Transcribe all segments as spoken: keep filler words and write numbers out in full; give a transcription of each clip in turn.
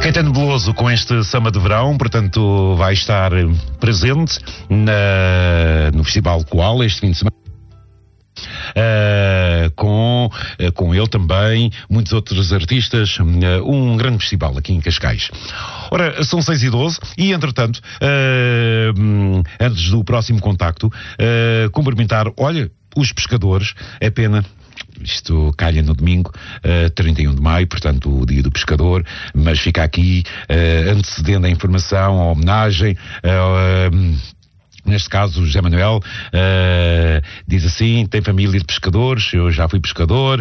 Caetano Veloso com este samba de verão, portanto vai estar presente na, no Festival Coal este fim de semana. Uh, com, uh, com ele também muitos outros artistas, uh, um grande festival aqui em Cascais. Ora, são seis e doze e entretanto uh, antes do próximo contacto uh, cumprimentar, olha, os pescadores. É pena, isto calha no domingo, uh, trinta e um de maio, portanto o dia do pescador, mas fica aqui uh, antecedendo a informação, a homenagem. uh, uh, Neste caso, o José Manuel uh, diz assim, tem família de pescadores, eu já fui pescador,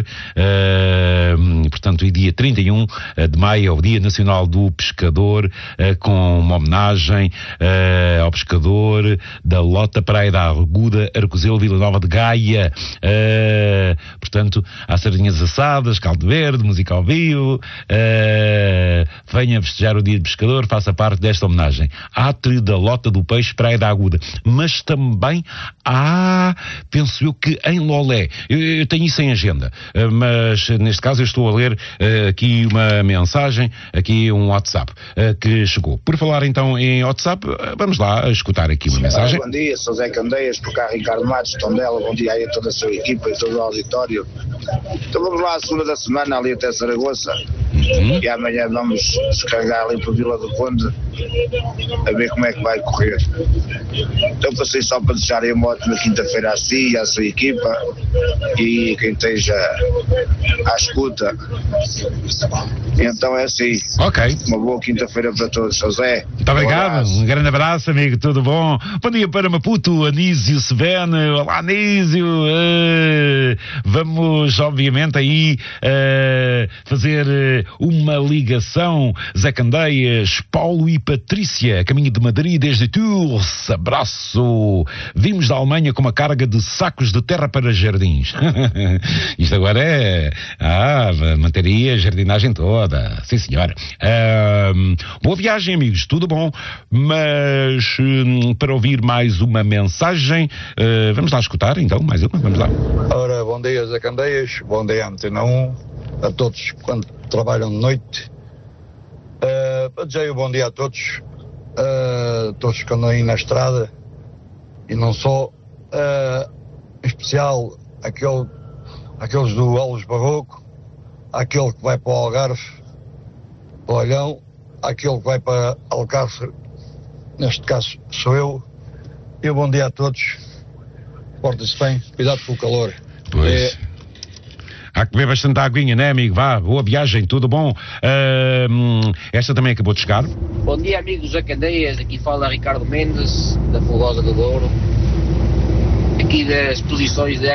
uh, portanto, e dia trinta e um de maio é o Dia Nacional do Pescador, uh, com uma homenagem uh, ao pescador da Lota Praia da Aguda, Arcozelo, Vila Nova de Gaia. Uh, portanto, há sardinhas assadas, caldo verde, música ao vivo, uh, venha festejar o Dia do Pescador, faça parte desta homenagem. Átrio da Lota do Peixe, Praia da Aguda. Mas também há, penso eu, que em Lolé, eu, eu tenho isso em agenda, uh, mas neste caso eu estou a ler uh, aqui uma mensagem, aqui um WhatsApp uh, que chegou. Por falar então em WhatsApp, uh, vamos lá escutar aqui uma Sim, mensagem. Bom dia, sou Zé Candeias, por cá Ricardo Matos, Tondela, bom dia aí a toda a sua equipa e todo o auditório. Então vamos lá a segunda da semana ali até Saragoça, uhum. E amanhã vamos descarregar ali para Vila do Conde a ver como é que vai correr. Então passei só para deixar aí uma ótima quinta-feira a si, à sua equipa e quem esteja à escuta. Então é assim. Ok. Uma boa quinta-feira para todos. José. Muito obrigado. Um, um grande abraço, amigo. Tudo bom? Bom dia para Maputo, Anísio Sevene. Olá, Anísio. Uh, vamos, obviamente, aí uh, fazer uh, uma ligação. Zé Candeias, Paulo e Patrícia, caminho de Madrid desde Tours. Abraço. Vimos da Alemanha com uma carga de sacos de terra para jardins. Isto agora é ah, manter aí a jardinagem toda. Sim, senhora. Uh, boa viagem, amigos. Tudo bom. Mas um, para ouvir mais uma mensagem, uh, vamos lá escutar então, mais uma. Vamos lá. Ora, bom dia, Zé Candeias. Bom dia, Antena um. A todos quando trabalham de noite. Uh, desejo bom dia a todos. Uh, todos que andam aí na estrada e não só, uh, em especial aquele, aqueles do Alves Barroco, aquele que vai para o Algarve, para o Olhão, aquele que vai para Alcácer, neste caso sou eu. E um bom dia a todos, portem-se bem, cuidado com o calor. Pois. É, Há que beber bastante aguinha, né, amigo? Vá, boa viagem, tudo bom? Uh, esta também acabou de chegar. Bom dia, amigos da Candeias. Aqui fala Ricardo Mendes, da Fogosa do Douro. Aqui das posições de